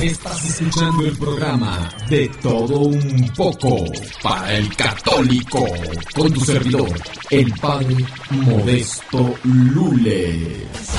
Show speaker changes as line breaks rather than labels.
Estás escuchando el programa De Todo Un Poco para el Católico, con tu servidor, el Padre Modesto Lules.